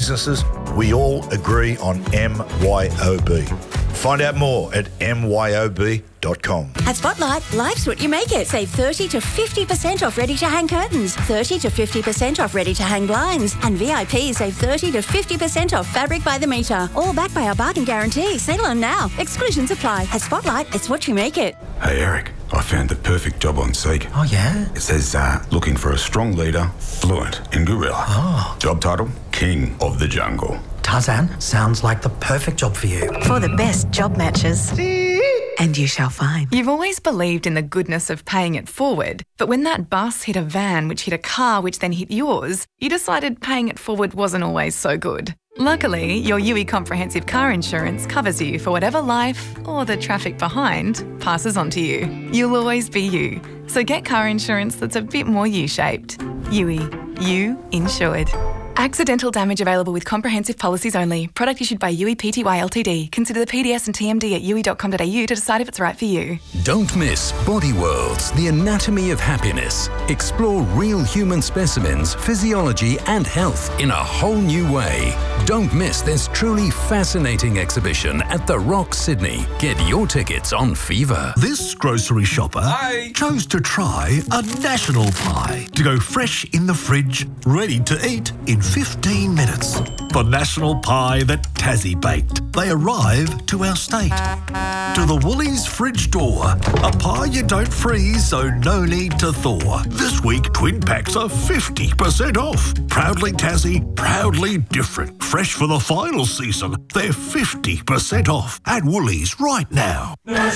businesses, we all agree on MYOB. Find out more at myob.com. At Spotlight, life's what you make it. Save 30 to 50% off ready-to-hang curtains, 30 to 50% off ready-to-hang blinds, and VIP save 30 to 50% off fabric by the metre. All backed by our bargain guarantee. Settle on now. Exclusions apply. At Spotlight, it's what you make it. Hey Eric, I found the perfect job on Seek. Oh yeah? It says looking for a strong leader, fluent in gorilla. Oh. Job title, King of the Jungle. Tarzan, sounds like the perfect job for you. For the best job matches. And you shall find. You've always believed in the goodness of paying it forward, but when that bus hit a van which hit a car which then hit yours, you decided paying it forward wasn't always so good. Luckily, your UE Comprehensive Car Insurance covers you for whatever life, or the traffic behind, passes on to you. You'll always be you. So get car insurance that's a bit more U-shaped. UE. You insured. Accidental damage available with comprehensive policies only. Product issued by UE Pty Ltd. Consider the PDS and TMD at UE.com.au to decide if it's right for you. Don't miss Body Worlds, the anatomy of happiness. Explore real human specimens, physiology and health in a whole new way. Don't miss this truly fascinating exhibition at The Rock, Sydney. Get your tickets on Fever. This grocery shopper chose to try a national pie to go fresh in the fridge, ready to eat in 15 minutes. For national pie that Tassie baked, they arrive to our state. To the Woolies fridge door, a pie you don't freeze, so no need to thaw. This week, twin packs are 50% off. Proudly Tassie, proudly different. Fresh for the final season, they're 50% off at Woolies right now.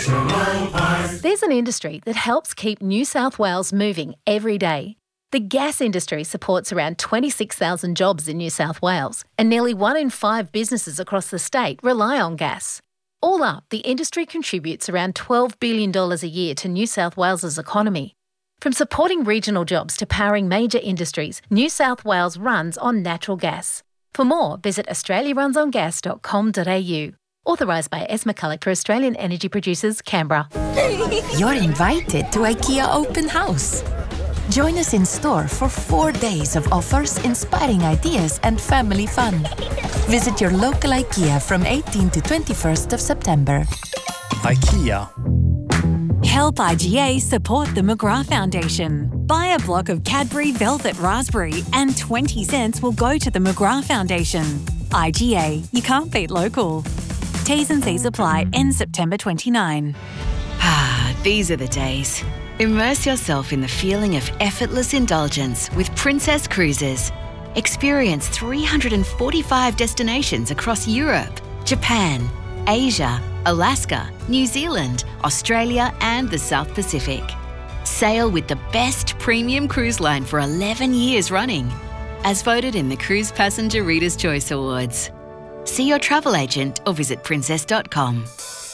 There's an industry that helps keep New South Wales moving every day. The gas industry supports around 26,000 jobs in New South Wales, and nearly 1 in 5 businesses across the state rely on gas. All up, the industry contributes around $12 billion a year to New South Wales's economy. From supporting regional jobs to powering major industries, New South Wales runs on natural gas. For more, visit australiarunsongas.com.au. Authorised by S. McCulloch for Australian Energy Producers, Canberra. You're invited to IKEA Open House. Join us in store for 4 days of offers, inspiring ideas and family fun. Visit your local IKEA from 18th to 21st of September. IKEA. Help IGA support the McGrath Foundation. Buy a block of Cadbury Velvet Raspberry and 20 cents will go to the McGrath Foundation. IGA, you can't beat local. T's and C's apply, end September 29. These are the days. Immerse yourself in the feeling of effortless indulgence with Princess Cruises. Experience 345 destinations across Europe, Japan, Asia, Alaska, New Zealand, Australia and the South Pacific. Sail with the best premium cruise line for 11 years running, as voted in the Cruise Passenger Reader's Choice Awards. See your travel agent or visit princess.com.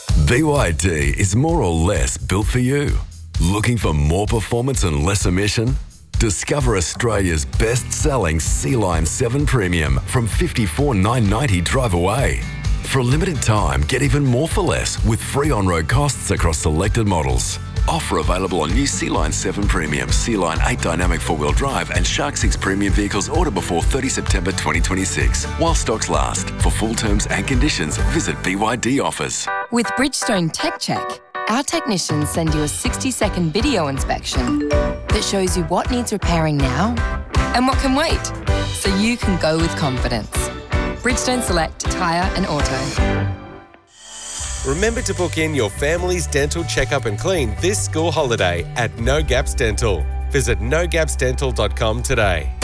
BYD is more or less built for you. Looking for more performance and less emission? Discover Australia's best-selling Sea-Line 7 Premium from $54,990 drive away. For a limited time, get even more for less with free on-road costs across selected models. Offer available on new Sea-Line 7 Premium, Sea-Line 8 Dynamic 4-wheel drive and Shark 6 Premium vehicles order before 30 September 2026. While stocks last. For full terms and conditions, visit BYD offers. With Bridgestone Tech Check, our technicians send you a 60-second video inspection that shows you what needs repairing now and what can wait, so you can go with confidence. Bridgestone Select Tyre and Auto. Remember to book in your family's dental checkup and clean this school holiday at No Gaps Dental. Visit nogapsdental.com today.